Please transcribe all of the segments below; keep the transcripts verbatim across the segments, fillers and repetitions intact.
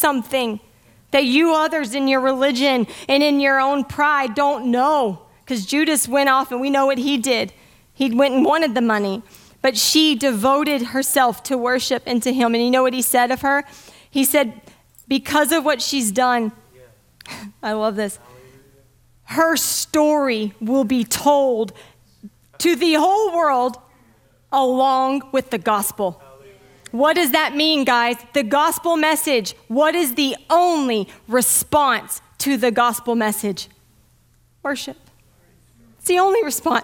something that you others in your religion and in your own pride don't know. Because Judas went off and we know what he did. He went and wanted the money. But she devoted herself to worship and to him. And you know what he said of her? He said, because of what she's done, I love this, her story will be told to the whole world along with the gospel. What does that mean, guys? The gospel message. What is the only response to the gospel message? Worship. It's the only response.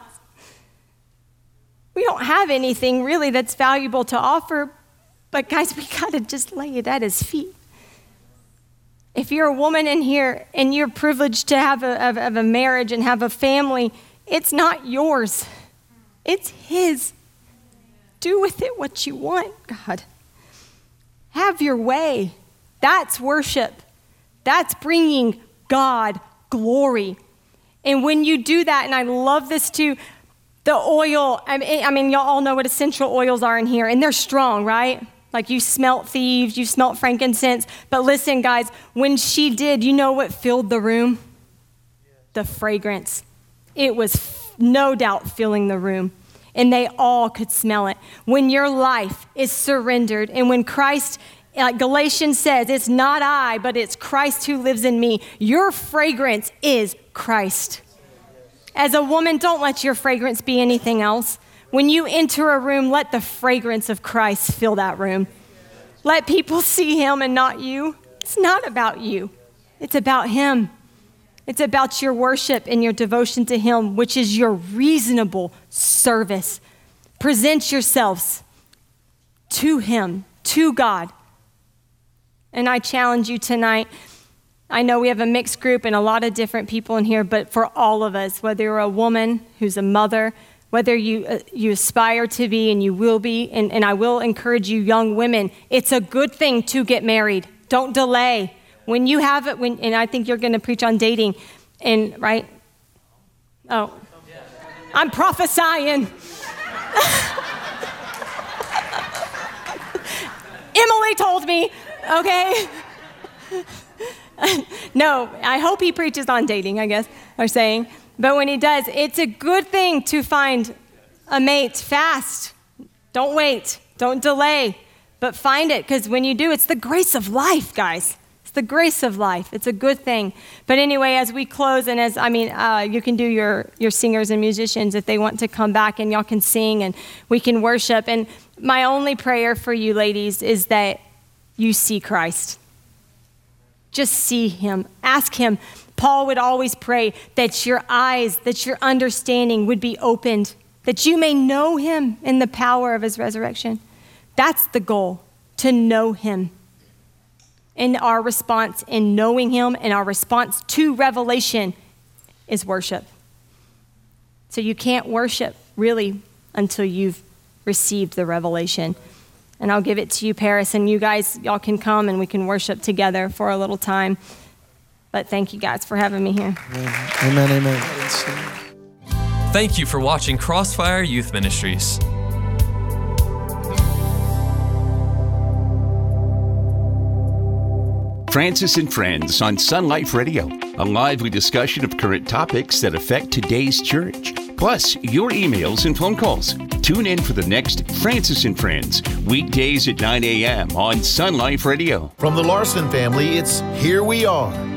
We don't have anything really that's valuable to offer, but guys, we gotta just lay it at his feet. If you're a woman in here and you're privileged to have a, of, of a marriage and have a family, it's not yours. It's his. Do with it what you want, God. Have your way. That's worship. That's bringing God glory. And when you do that, and I love this too, the oil, I mean, I mean, y'all all know what essential oils are in here, and they're strong, right? Like you smelt thieves, you smelt frankincense. But listen, guys, when she did, you know what filled the room? The fragrance. It was f- no doubt filling the room. And they all could smell it. When your life is surrendered, and when Christ, like Galatians says, it's not I, but it's Christ who lives in me, your fragrance is Christ. As a woman, don't let your fragrance be anything else. When you enter a room, let the fragrance of Christ fill that room. Let people see him and not you. It's not about you. It's about him. It's about your worship and your devotion to him, which is your reasonable service. Present yourselves to him, to God. And I challenge you tonight. I know we have a mixed group and a lot of different people in here, but for all of us, whether you're a woman who's a mother, whether you uh, you aspire to be and you will be, and, and I will encourage you young women, it's a good thing to get married. Don't delay. When you have it, when, and I think you're going to preach on dating, and right? Oh, I'm prophesying. Emily told me, okay? No, I hope he preaches on dating, I guess, or saying. But when he does, it's a good thing to find a mate fast. Don't wait. Don't delay. But find it, because when you do, it's the grace of life, guys. The grace of life. It's a good thing. But anyway, as we close, and as, I mean, uh, you can do your, your singers and musicians if they want to come back, and y'all can sing and we can worship. And my only prayer for you ladies is that you see Christ. Just see him. Ask him. Paul would always pray that your eyes, that your understanding would be opened, that you may know him in the power of his resurrection. That's the goal, to know him. And our response in knowing him and our response to revelation is worship. So you can't worship really until you've received the revelation. And I'll give it to you, Paris, and you guys, y'all can come and we can worship together for a little time. But thank you guys for having me here. Amen, amen. amen. Thank you for watching Crossfire Youth Ministries. Francis and Friends on Sun Life Radio, a lively discussion of current topics that affect today's church. Plus, your emails and phone calls. Tune in for the next Francis and Friends, weekdays at nine a.m. on Sun Life Radio. From the Larson family, it's Here We Are.